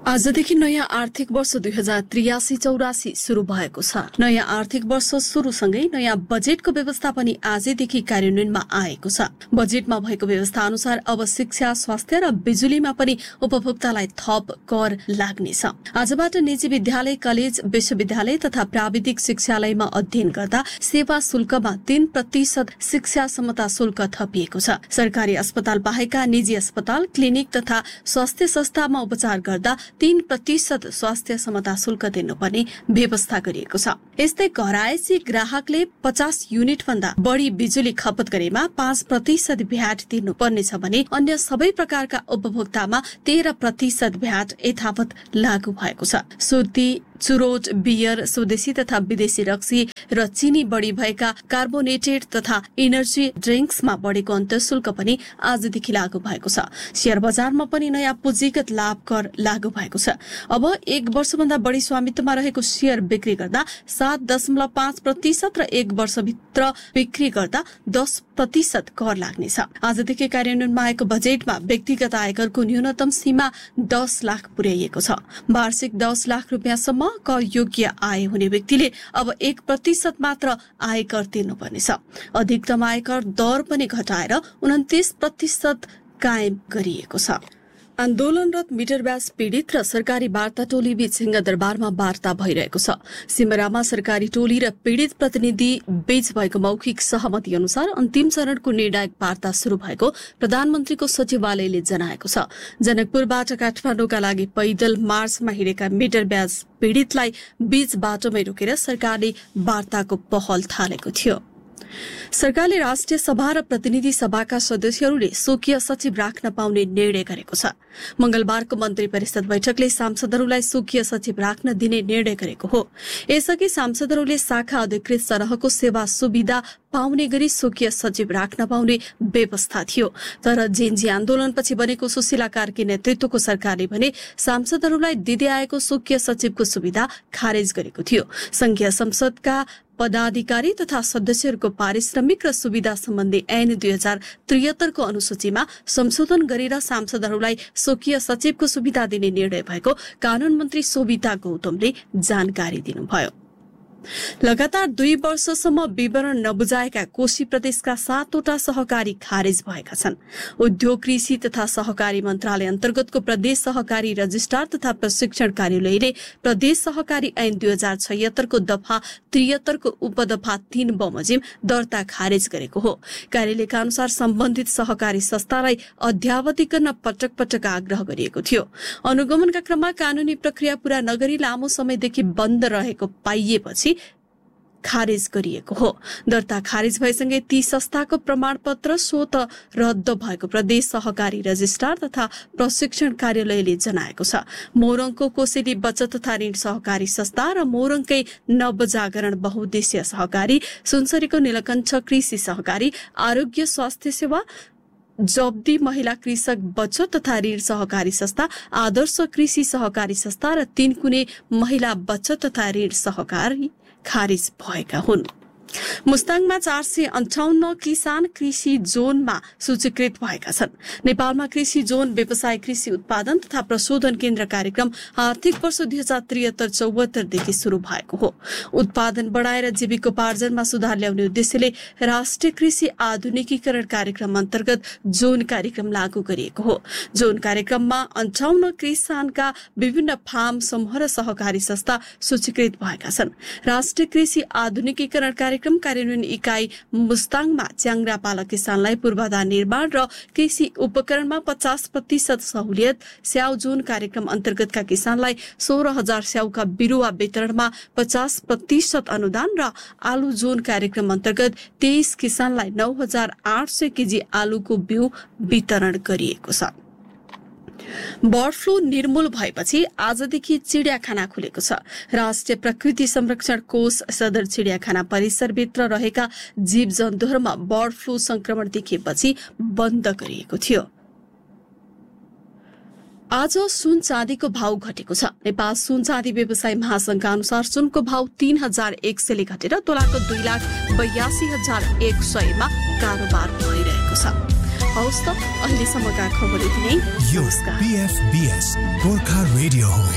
आजदेखि नयाँ आर्थिक वर्ष 2083-84 शुरू भएको छ। नयाँ आर्थिक वर्ष शुरूसँगै नयाँ बजेटको व्यवस्था पनि आजैदेखि कार्यान्वयनमा आएको छ। बजेटमा भएको व्यवस्था अनुसार अब शिक्षा, स्वास्थ्य र बिजुलीमा पनि उपभोक्तालाई थप कर लाग्नेछ। आजबाट निजी विद्यालय, कलेज, विश्वविद्यालय तथा प्राविधिक शिक्षालयमा अध्ययन गर्दा सेवा शुल्कमा 3% शिक्षा समता शुल्क थपिएको छ। सरकारी अस्पताल बाहेकका निजी अस्पताल, क्लिनिक तथा स्वास्थ्य संस्थामा उपचार गर्दा 3% स्वास्थ्य समता शुल्क दिनुपर्ने व्यवस्था गरिएको छ। यस्तै घरायसी ग्राहकले 50 युनिट भन्दा बढी बिजुली खपत गरेमा 5% भ्याट तिर्नुपर्नेछ भने अन्य सबै प्रकारका उपभोक्तामा 13% भ्याट यथावत लागू भएको छ। सुर्ती, चुरोट, बियर, स्वदेशी तथा विदेशी रक्सी र चिनी बढी भएका कार्बोनेटेड तथा इनर्जी ड्रिंक्समा बढेको अन्तःशुल्क पनि आजदेखि लागू भएको छ। शेयर बजारमा पनि नयाँ पुँजीगत लाभ कर लागू भएको छ। अब 1 वर्षभन्दा बढी स्वामित्वमा रहेको शेयर बिक्री गर्दा 7.5% र 1 वर्षभित्र बिक्री गर्दा 10% कर लाग्नेछ। आजदेखि कार्यान्वयनमा आएको बजेटमा व्यक्तिगत आयकरको न्यूनतम सीमा 10 लाख पुर्याइएको छ। वार्षिक 10 लाख रुपियाँसम्म कर योग्य आय हुने व्यक्तिले अब 1% मात्र आयकर तिर्नुपर्नेछ। अधिकतम आयकर दर पनि घटाएर 29% कायम गरिएको छ। आन्दोलनरत मिटर ब्याज पीड़ित र सरकारी वार्ता टोली बीच सिंहदरबारमा वार्ता भइरहेको छ। सिमरामा सरकारी टोली र पीड़ित प्रतिनिधि बीच भएको मौखिक सहमति अनुसार अन्तिम चरणको निर्णायक वार्ता शुरू भएको प्रधानमन्त्रीको सचिवालयले जनाएको छ। जनकपुरबाट काठमाडौँका लागि पैदल मार्चमा हिँडेका मिटर ब्याज पीड़ितलाई बीच बाटोमै रोकेर सरकारले वार्ताको पहल थालेको थियो। सरकारले राष्ट्रिय सभा र प्रतिनिधि सभाका सदस्यहरूले स्वकीय सचिव राख्न पाउने निर्णय गरेको छ। मंगलबारको मन्त्री परिषद बैठकले सांसदहरूलाई स्वकीय सचिव राख्न दिने निर्णय गरेको हो। यसअघि सांसदहरूले शाखा अधिकृत सरहको सेवा सुविधा पाउने गरी स्वकीय सचिव राख्न पाउने व्यवस्था थियो। तर जेएनजी आन्दोलनपछि बनेको सुशीला कार्की नेतृत्वको सरकारले भने सांसदहरूलाई दिँदै आएको स्वकीय सचिवको सुविधा खारेज गरेको थियो। संघीय संसदका पदाधिकारी तथा सदस्यहरूको पारिश्रमिक र सुविधा सम्बन्धी ऐन 2073 को अनुसूचीमा संशोधन गरेर सांसदहरूलाई स्वकीय सचिवको सुविधा दिने निर्णय भएको कानून मन्त्री शोभिता गौतमले जानकारी दिनुभयो। लगातार 2 वर्षसम्म विवरण नबुझाएका कोशी प्रदेशका 7वटा सहकारी खारेज भएका छन्। उद्योग, कृषि तथा सहकारी मन्त्रालय अन्तर्गतको प्रदेश सहकारी रजिस्ट्रार तथा प्रशिक्षण कार्यालयले प्रदेश सहकारी ऐन 2076 को दफा 73 को उपदफा 3 बमोजिम दर्ता खारेज गरेको हो। कार्यालयका अनुसार सम्बन्धित सहकारी संस्थालाई अध्यावधि गर्न पटक पटक आग्रह गरिएको थियो। अनुगमनका क्रममा कानूनी प्रक्रिया पूरा नगरी लामो समयदेखि बन्द रहेको पाइएपछि खारेज गरिएको हो। दर्ता खारेज भएसँगै ती संस्थाको प्रमाणपत्र स्वत रद्द भएको प्रदेश सहकारी रजिस्ट्रार तथा प्रशिक्षण कार्यालयले जनाएको छ। मोरङको कोसेली बचत तथा ऋण सहकारी संस्था र मोरङकै नवजागरण बहुद्देश्य सहकारी, सुनसरीको नीलकण्ठ कृषि सहकारी, आरोग्य स्वास्थ्य सेवा, जब्दी महिला कृषक बचत तथा ऋण सहकारी संस्था, आदर्श कृषि सहकारी संस्था र 3 कुने महिला बचत तथा ऋण सहकारी खारिज भएका हुन्। मुस्ताङमा 458 किसान कृषि जोनमा सूचीकृत भएका छन्। नेपालमा कृषि जोन व्यवसाय कृषि उत्पादन तथा प्रशोधन केन्द्र कार्यक्रम आर्थिक वर्ष 2073-74 देखि शुरू भएको हो। उत्पादन बढाएर जीविकोपार्जनमा सुधार ल्याउने उद्देश्यले राष्ट्रिय कृषि आधुनिकीकरण कार्यक्रम अन्तर्गत जोन कार्यक्रम लागू गरिएको हो। जोन कार्यक्रममा 58 किसानका विभिन्न फार्म समूह र सहकारी संस्था सूचीकृत भएका छन्। राष्ट्रिय कृषि आधुनिकीकरण कार्यक्रम कार्यान्वयन इकाई मुस्ताङमा च्याङ्ग्रा पालक किसानलाई पूर्वाधार निर्माण र कृषि उपकरणमा 50% सहुलियत, स्याउ जोन कार्यक्रम अन्तर्गतका किसानलाई 16,000 स्याउका बिरुवा वितरणमा 50% अनुदान र आलु जोन कार्यक्रम अन्तर्गत 23 किसानलाई 9,800 केजी आलुको बिउ वितरण गरिएको छ। बर्ड फ्लू निर्मूल भएपछि आजदेखि चिडियाखाना खुलेको छ। राष्ट्रिय प्रकृति संरक्षण कोष सदर चिडियाखाना परिसरभित्र रहेका जीव जन्तुहरूमा बर्ड फ्लू संक्रमण देखिएपछि बन्द गरिएको थियो। आज सुन चाँदीको भाव घटेको छ। नेपाल सुन चाँदी व्यवसाय महासंघका अनुसार सुनको भाव 3,100 ले घटेर तोलाको 2,82,100 मा कारोबार भइरहेको छ। हौस् त अहिलेसम्मका खबर यति नै। यो PFBS गोर्खा रेडियो हो।